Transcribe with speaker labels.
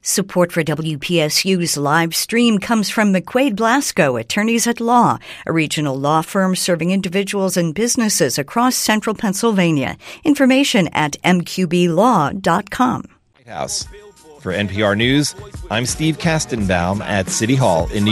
Speaker 1: Support for WPSU's live stream comes from McQuaid Blasco, Attorneys at Law, a regional law firm serving individuals and businesses across central Pennsylvania. Information at mqblaw.com.
Speaker 2: White House. For NPR News, I'm Steve Kastenbaum at City Hall in New York.